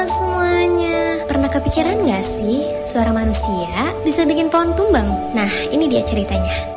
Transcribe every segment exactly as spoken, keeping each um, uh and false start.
Semuanya, pernah kepikiran gak sih suara manusia bisa bikin pohon tumbang? Nah, ini dia ceritanya.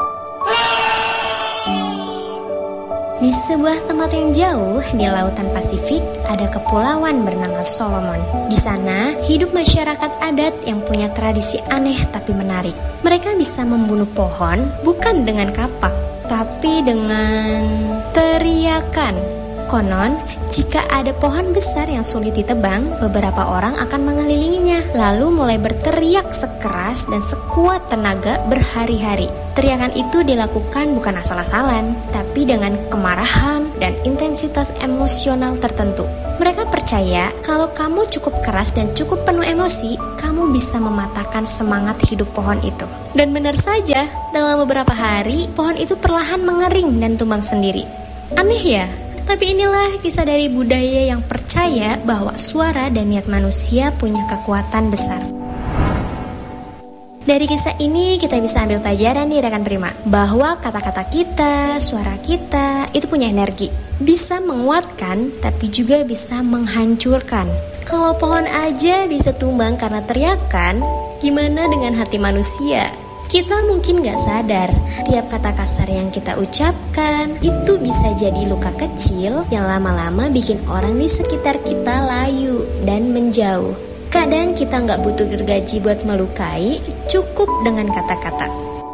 Di sebuah tempat yang jauh di lautan Pasifik ada kepulauan bernama Solomon. Di sana hidup masyarakat adat yang punya tradisi aneh tapi menarik. Mereka bisa membunuh pohon bukan dengan kapak, tapi dengan teriakan. Konon, jika ada pohon besar yang sulit ditebang, beberapa orang akan mengelilinginya, lalu mulai berteriak sekeras dan sekuat tenaga berhari-hari. Teriakan itu dilakukan bukan asal-asalan, tapi dengan kemarahan dan intensitas emosional tertentu. Mereka percaya kalau kamu cukup keras dan cukup penuh emosi, kamu bisa mematahkan semangat hidup pohon itu. Dan benar saja, dalam beberapa hari, pohon itu perlahan mengering dan tumbang sendiri. Aneh ya? Tapi inilah kisah dari budaya yang percaya bahwa suara dan niat manusia punya kekuatan besar. Dari kisah ini kita bisa ambil pelajaran nih rekan Prima, bahwa kata-kata kita, suara kita itu punya energi. Bisa menguatkan tapi juga bisa menghancurkan. Kalau pohon aja bisa tumbang karena teriakan, gimana dengan hati manusia? Kita mungkin gak sadar, tiap kata kasar yang kita ucapkan itu bisa jadi luka kecil yang lama-lama bikin orang di sekitar kita layu dan menjauh. Kadang kita gak butuh gergaji buat melukai, cukup dengan kata-kata.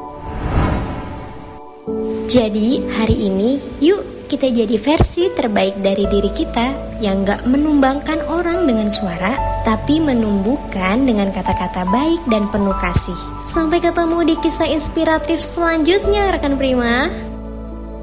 Jadi hari ini yuk kita jadi versi terbaik dari diri kita yang gak menumbangkan orang dengan suara, tapi menumbuhkan dengan kata-kata baik dan penuh kasih. Sampai ketemu di kisah inspiratif selanjutnya rekan Prima.